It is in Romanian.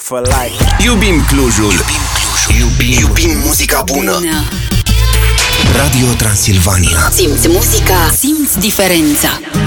for life. Iubim Clujul. Iubim muzica bună. Radio Transilvania. Simți muzica, simți diferența.